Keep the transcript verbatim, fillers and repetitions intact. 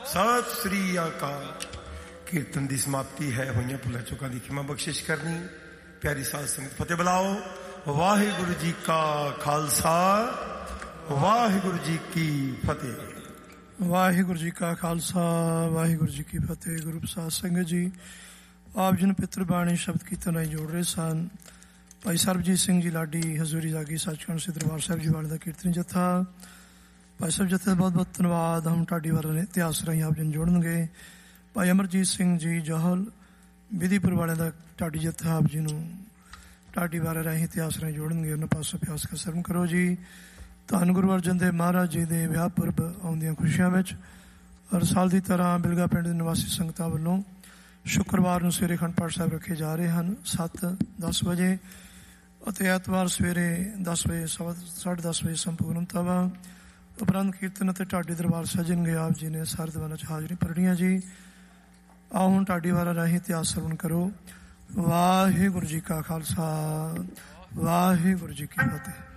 ਸਤਿ ਸ੍ਰੀ ਅਕਾਲ। ਕੀਰਤਨ ਦੀ ਸਮਾਪਤੀ ਹੈ। ਹੋਈਆਂ ਭੁੱਲਾਂ ਚੁੱਕਾਂ ਦੀ ਖਿਮਾ ਬਖਸ਼ਿਸ਼ ਕਰਨੀ। ਪਿਆਰੀ ਸਾਧ ਸੰਗਤ ਫਤਿਹ ਬੁਲਾਓ। ਵਾਹਿਗੁਰੂ ਜੀ ਕਾ ਖਾਲਸਾ, ਵਾਹਿਗੁਰੂ ਜੀ ਕੀ ਫਤਿਹ। ਵਾਹਿਗੁਰੂ ਜੀ ਕਾ ਖਾਲਸਾ, ਵਾਹਿਗੁਰੂ ਜੀ ਕੀ ਫਤਿਹ। ਗੁਰੂ ਪ੍ਰਸਾਦ ਸੰਗਤ ਜੀ, ਆਪ ਜੀ ਨੂੰ ਪਿੱਤਰ ਬਾਣੀ ਸ਼ਬਦ ਕੀਰਤਨ ਨਾਲ ਜੋੜ ਰਹੇ ਸਨ। ਭਾਈ ਸਰਬਜੀਤ ਸਿੰਘ ਜੀ ਲਾਡੀ ਹਜ਼ੂਰੀ ਜਾਗੀ ਸੱਚਖੰਡ ਸ੍ਰੀ ਦਰਬਾਰ ਸਾਹਿਬ ਜੀ ਵਾਲੇ ਦਾ ਕੀਰਤਨੀ ਜੱਥਾ। ਭਾਈ ਸਾਹਿਬ ਜੱਥੇ ਦਾ ਬਹੁਤ ਬਹੁਤ ਧੰਨਵਾਦ। ਹਮ ਢਾਡੀ ਵਾਲੇ ਨੇ ਇਤਿਹਾਸ ਰਾਹੀਂ ਆਪ ਜੀ ਨੂੰ ਜੋੜਨਗੇ। ਭਾਈ ਅਮਰਜੀਤ ਸਿੰਘ ਜੀ ਜੋਹਲ ਵਿਧੀਪੁਰ ਵਾਲਿਆਂ ਦਾ ਢਾਡੀ ਜੱਥਾ ਆਪ ਜੀ ਨੂੰ ਢਾਡੀ ਵਾਲੇ ਰਾਹੀਂ ਇਤਿਹਾਸ ਰਾਹੀਂ ਜੋੜਨਗੇ। ਉਹਨਾਂ ਪਾਸੋਂ ਅਭਿਆਸ ਕਰ ਸਰਵਣ ਕਰੋ ਜੀ। ਧੰਨ ਗੁਰੂ ਅਰਜਨ ਦੇਵ ਮਹਾਰਾਜ ਜੀ ਦੇ ਵਿਆਹ ਪੁਰਬ ਆਉਂਦੀਆਂ ਖੁਸ਼ੀਆਂ ਵਿੱਚ ਹਰ ਸਾਲ ਦੀ ਤਰ੍ਹਾਂ ਬਿਲਗਾ ਪਿੰਡ ਦੇ ਨਿਵਾਸੀ ਸੰਗਤਾਂ ਵੱਲੋਂ ਸ਼ੁੱਕਰਵਾਰ ਨੂੰ ਸਵੇਰੇ ਅਖੰਡ ਪਾਠ ਸਾਹਿਬ ਰੱਖੇ ਜਾ ਰਹੇ ਹਨ ਸੱਤ ਦਸ ਵਜੇ ਅਤੇ ਐਤਵਾਰ ਸਵੇਰੇ ਦਸ ਵਜੇ ਸਾਢੇ ਦਸ ਵਜੇ ਸੰਪੂਰਨਤਾ ਵਾ। ਉਪਰੰਤ ਕੀਰਤਨ ਅਤੇ ਢਾਡੀ ਦਰਬਾਰ ਸਜਣਗੇ। ਆਪ ਜੀ ਨੇ ਸਾਰੇ ਦੀਵਾਨਾਂ 'ਚ ਹਾਜ਼ਰੀ ਭਰਨੀਆਂ ਜੀ। ਆਓ ਹੁਣ ਢਾਡੀ ਵਾਰਾਂ ਰਾਹੀਂ ਇਤਿਹਾਸ ਸਰਵਣ ਕਰੋ। ਵਾਹਿਗੁਰੂ ਜੀ ਕਾ ਖਾਲਸਾ, ਵਾਹਿਗੁਰੂ ਜੀ ਕੀ ਫਤਿਹ।